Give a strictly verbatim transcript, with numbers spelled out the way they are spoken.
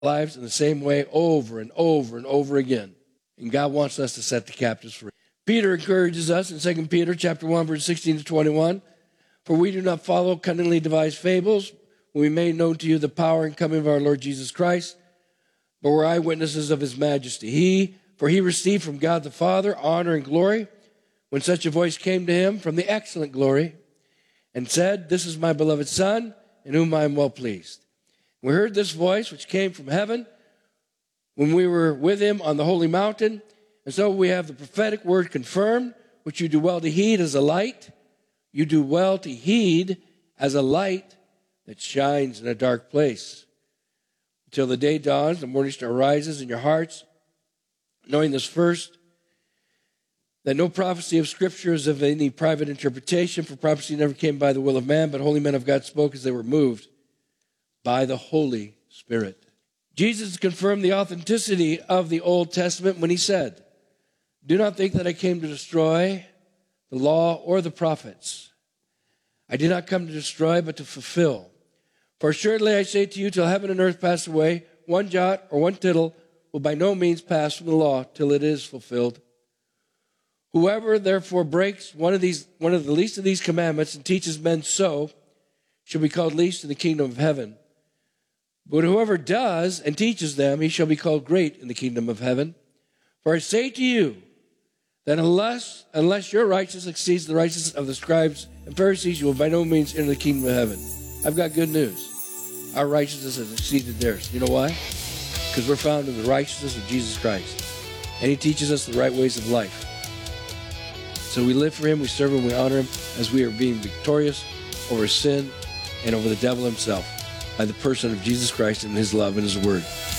lives in the same way over and over and over again. And God wants us to set the captives free. Peter encourages us in Second Peter chapter one, verse sixteen to twenty-one. For we do not follow cunningly devised fables, when we made known to you the power and coming of our Lord Jesus Christ, but we're eyewitnesses of his majesty. He, for he received from God the Father honor and glory, when such a voice came to him from the excellent glory, and said, This is my beloved Son, in whom I am well pleased. We heard this voice, which came from heaven, when we were with him on the holy mountain, and so we have the prophetic word confirmed, which you do well to heed as a light. You do well to heed as a light that shines in a dark place, until the day dawns, the morning star rises in your hearts, knowing this first, that no prophecy of Scripture is of any private interpretation, for prophecy never came by the will of man, but holy men of God spoke as they were moved by the Holy Spirit. Jesus confirmed the authenticity of the Old Testament when he said, Do not think that I came to destroy the law or the prophets. I did not come to destroy, but to fulfill. For assuredly I say to you, till heaven and earth pass away, one jot or one tittle will by no means pass from the law till it is fulfilled. Whoever therefore breaks one of these, one of the least of these commandments and teaches men so, shall be called least in the kingdom of heaven. But whoever does and teaches them, he shall be called great in the kingdom of heaven. For I say to you, that unless, unless your righteousness exceeds the righteousness of the scribes and Pharisees, you will by no means enter the kingdom of heaven. I've got good news. Our righteousness has exceeded theirs. You know why? Because we're found in the righteousness of Jesus Christ. And he teaches us the right ways of life. So we live for him, we serve him, we honor him as we are being victorious over sin and over the devil himself by the person of Jesus Christ and his love and his word.